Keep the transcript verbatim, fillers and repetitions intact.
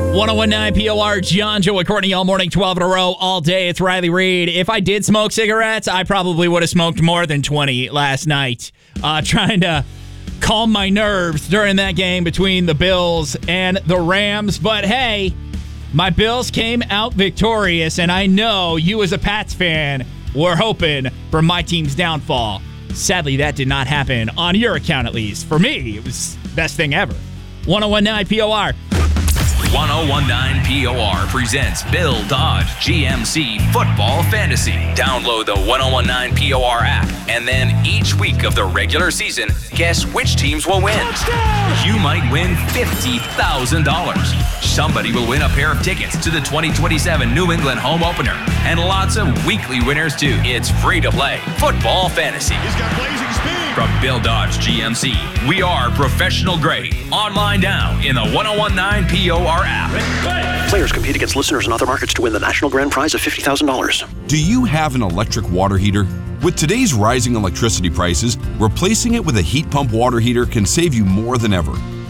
one oh one point nine P O R, John, Joe, and Courtney all morning, twelve in a row, all day. It's Riley Reid. If I did smoke cigarettes, I probably would have smoked more than twenty last night, uh, trying to calm my nerves during that game between the Bills and the Rams. But hey, my Bills came out victorious, and I know you as a Pats fan were hoping for my team's downfall. Sadly, that did not happen, on your account at least. For me, it was the best thing ever. one oh one point nine P O R. one oh one point nine P O R presents Bill Dodge G M C Football Fantasy. Download the one oh one point nine P O R app, and then each week of the regular season, guess which teams will win. Touchdown! You might win fifty thousand dollars. Somebody will win a pair of tickets to the twenty twenty-seven New England home opener, and lots of weekly winners too. It's free to play Football Fantasy. He's got blazing speed. From Bill Dodge G M C, we are professional grade. Online now in the one oh one point nine P O R app. Players compete against listeners in other markets to win the national grand prize of fifty thousand dollars. Do you have an electric water heater? With today's rising electricity prices, replacing it with a heat pump water heater can save you more than ever.